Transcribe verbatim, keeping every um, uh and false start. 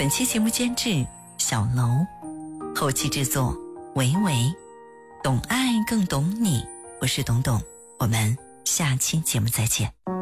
本期节目监制小楼，后期制作维维，懂爱更懂你，我是董董，我们下期节目再见。